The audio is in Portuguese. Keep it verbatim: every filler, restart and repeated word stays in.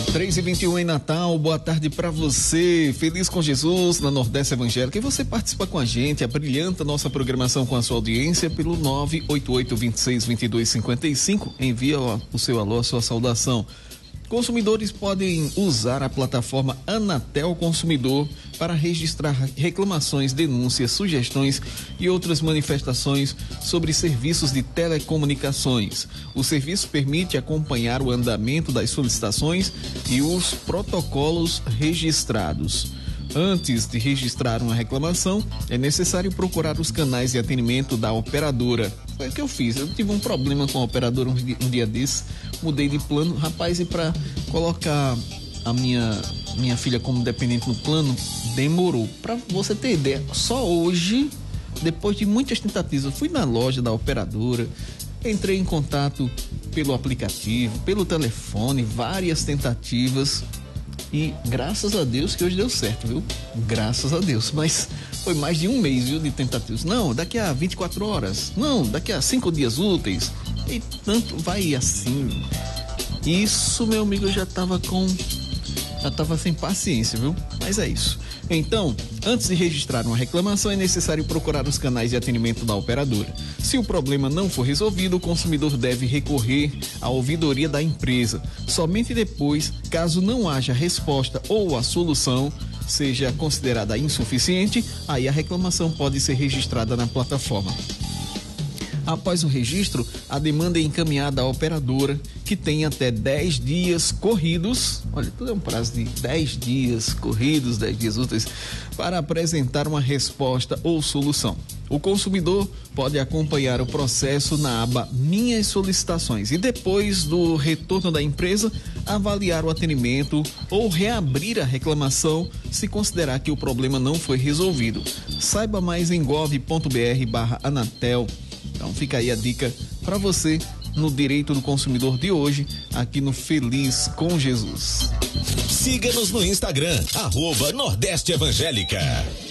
três e vinte e um em Natal, boa tarde para você, feliz com Jesus na Nordeste Evangélica, e você participa com a gente, abrilhanta nossa programação com a sua audiência pelo nove oito oito, dois seis, dois dois cinco cinco, envia o seu alô, a sua saudação. Consumidores podem usar a plataforma Anatel Consumidor para registrar reclamações, denúncias, sugestões e outras manifestações sobre serviços de telecomunicações. O serviço permite acompanhar o andamento das solicitações e os protocolos registrados. Antes de registrar uma reclamação, é necessário procurar os canais de atendimento da operadora. Foi o que eu fiz. Eu tive um problema com a operadora um dia, um dia desse, mudei de plano. Rapaz, e para colocar a minha, minha filha como dependente no plano, demorou. Para você ter ideia, só hoje, depois de muitas tentativas, eu fui na loja da operadora, entrei em contato pelo aplicativo, pelo telefone, várias tentativas. E graças a Deus que hoje deu certo, viu? Graças a Deus. Mas foi mais de um mês, viu, de tentativas. Não, daqui a vinte e quatro horas. Não, daqui a cinco dias úteis. E tanto vai assim. Isso, meu amigo, eu já tava com... Já tava sem paciência, viu? Mas é isso. Então, antes de registrar uma reclamação, é necessário procurar os canais de atendimento da operadora. Se o problema não for resolvido, o consumidor deve recorrer à ouvidoria da empresa. Somente depois, caso não haja resposta ou a solução seja considerada insuficiente, aí a reclamação pode ser registrada na plataforma. Após o registro, a demanda é encaminhada à operadora, que tem até dez dias corridos, olha, tudo é um prazo de dez dias corridos, dez dias úteis, para apresentar uma resposta ou solução. O consumidor pode acompanhar o processo na aba Minhas Solicitações e depois do retorno da empresa, avaliar o atendimento ou reabrir a reclamação se considerar que o problema não foi resolvido. Saiba mais em gov.br barra Anatel. Então fica aí a dica para você no Direito do Consumidor de hoje, aqui no Feliz com Jesus. Siga-nos no Instagram, arroba Nordeste Evangélica.